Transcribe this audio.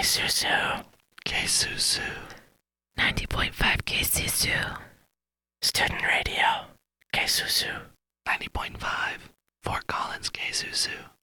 Susu. K-Susu. 90.5 K-Susu. Student Radio. K-Susu. 90.5. Fort Collins, K-Susu.